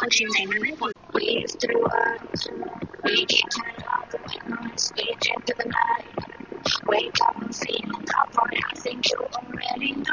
We used to work, we can turn off the windows, reach into the night. Wake up and feeling up for it, I think you already know.